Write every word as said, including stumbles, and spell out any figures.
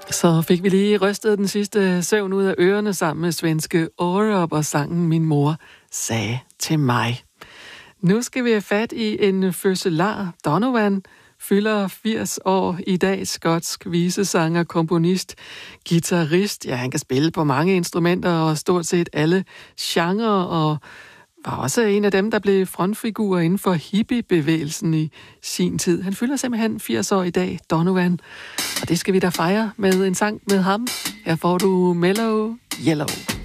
Så fik vi lige rystet den sidste søvn ud af ørerne sammen med svenske Orup og sangen Min mor sagde til mig. Nu skal vi have fat i en fødselar. Donovan fylder firs år i dag. Skotsk visesanger, komponist, guitarist. Ja, han kan spille på mange instrumenter og stort set alle genrer, og var også en af dem, der blev frontfigurer inden for hippiebevægelsen i sin tid. Han fylder simpelthen firs år i dag, Donovan. Og det skal vi da fejre med en sang med ham. Her får du Mellow Yellow.